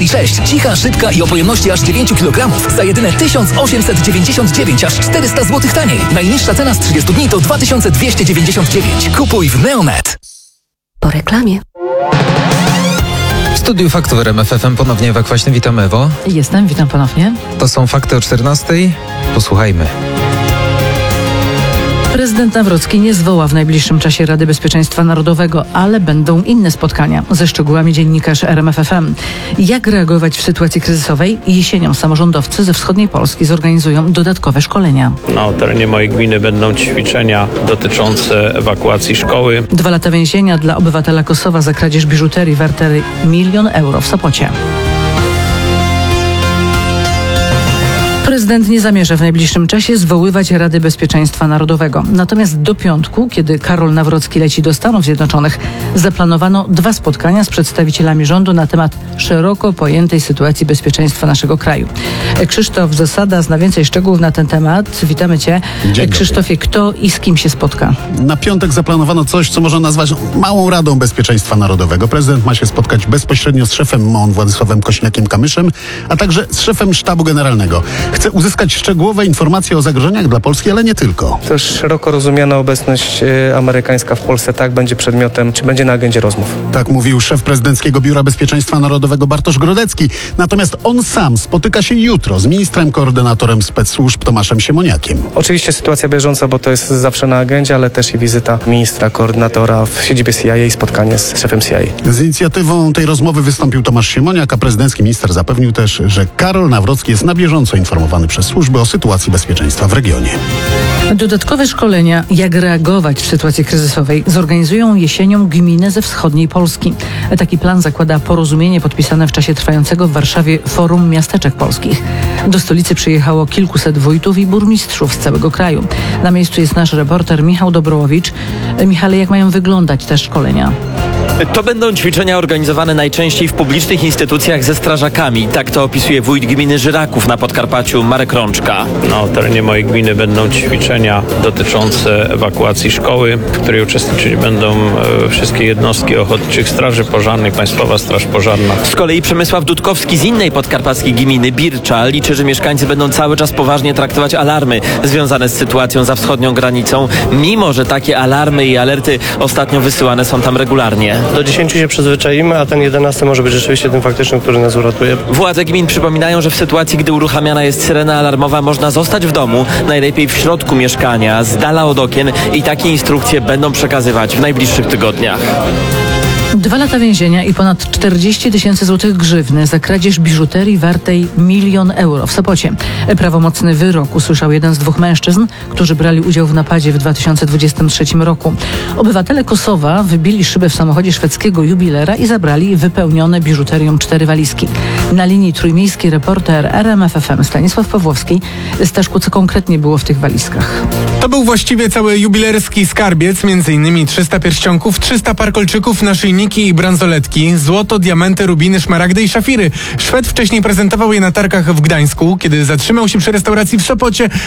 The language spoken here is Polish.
Serii 6. Cicha, szybka i o pojemności aż 9 kg za jedyne 1899, aż 400 zł taniej. Najniższa cena z 30 dni to 2299. Kupuj w Neonet. Po reklamie. W studiu Faktu w RMF FM ponownie Ewa Kwaśny. Witam, Ewo. Witam ponownie. To są fakty o 14:00. Posłuchajmy. Prezydent Nawrocki nie zwoła w najbliższym czasie Rady Bezpieczeństwa Narodowego, ale będą inne spotkania. Ze szczegółami dziennikarz RMF FM. Jak reagować w sytuacji kryzysowej? Jesienią samorządowcy ze wschodniej Polski zorganizują dodatkowe szkolenia. Na terenie mojej gminy będą ćwiczenia dotyczące ewakuacji szkoły. 2 lata więzienia dla obywatela Kosowa za kradzież biżuterii wartej 1 000 000 euro w Sopocie. Prezydent nie zamierza w najbliższym czasie zwoływać Rady Bezpieczeństwa Narodowego. Natomiast do piątku, kiedy Karol Nawrocki leci do Stanów Zjednoczonych, zaplanowano 2 spotkania z przedstawicielami rządu na temat szeroko pojętej sytuacji bezpieczeństwa naszego kraju. Krzysztof Zasada zna więcej szczegółów na ten temat. Witamy Cię. Krzysztofie, kto i z kim się spotka? Na piątek zaplanowano coś, co można nazwać Małą Radą Bezpieczeństwa Narodowego. Prezydent ma się spotkać bezpośrednio z szefem MON Władysławem Kosiniakiem-Kamyszem, a także z szefem Sztabu Generalnego. Chce uzyskać szczegółowe informacje o zagrożeniach dla Polski, ale nie tylko. To szeroko rozumiana obecność amerykańska w Polsce będzie przedmiotem, czy będzie na agendzie rozmów. Tak mówił szef Prezydenckiego Biura Bezpieczeństwa Narodowego Bartosz Grodecki. Natomiast on sam spotyka się jutro z ministrem koordynatorem spec-służb Tomaszem Siemoniakiem. Oczywiście sytuacja bieżąca, bo to jest zawsze na agendzie, ale też i wizyta ministra koordynatora w siedzibie CIA i spotkanie z szefem CIA. Z inicjatywą tej rozmowy wystąpił Tomasz Siemoniak, a prezydencki minister zapewnił też, że Karol Nawrocki jest na bieżąco informowany przez służby o sytuacji bezpieczeństwa w regionie. Dodatkowe szkolenia, jak reagować w sytuacji kryzysowej, zorganizują jesienią gminy ze wschodniej Polski. Taki plan zakłada porozumienie podpisane w czasie trwającego w Warszawie Forum Miasteczek Polskich. Do stolicy przyjechało kilkuset wójtów i burmistrzów z całego kraju. Na miejscu jest nasz reporter Michał Dobrołowicz. Michale, jak mają wyglądać te szkolenia? To będą ćwiczenia organizowane najczęściej w publicznych instytucjach ze strażakami. Tak to opisuje wójt gminy Żyraków na Podkarpaciu Marek Rączka. Na terenie mojej gminy będą ćwiczenia dotyczące ewakuacji szkoły, w której uczestniczyć będą wszystkie jednostki ochotniczych straży pożarnych, Państwowa Straż Pożarna. Z kolei Przemysław Dudkowski z innej podkarpackiej gminy Bircza liczy, że mieszkańcy będą cały czas poważnie traktować alarmy związane z sytuacją za wschodnią granicą, mimo że takie alarmy i alerty ostatnio wysyłane są tam regularnie. Do 10 się przyzwyczaimy, a ten 11 może być rzeczywiście tym faktycznym, który nas uratuje. Władze gmin przypominają, że w sytuacji, gdy uruchamiana jest syrena alarmowa, można zostać w domu, najlepiej w środku mieszkania, z dala od okien i takie instrukcje będą przekazywać w najbliższych tygodniach. 2 lata więzienia i ponad 40 000 złotych grzywny za kradzież biżuterii wartej 1 000 000 euro w Sopocie. Prawomocny wyrok usłyszał jeden z 2 mężczyzn, którzy brali udział w napadzie w 2023 roku. Obywatele Kosowa wybili szybę w samochodzie szwedzkiego jubilera i zabrali wypełnione biżuterią 4 walizki. Na linii trójmiejski reporter RMF FM Stanisław Pawłowski. Staszku, co konkretnie było w tych walizkach? To był właściwie cały jubilerski skarbiec, m.in. 300 pierścionków, 300 par kolczyków, naszyjniki i bransoletki, złoto, diamenty, rubiny, szmaragdy i szafiry. Szwed wcześniej prezentował je na targach w Gdańsku. Kiedy zatrzymał się przy restauracji w Sopocie,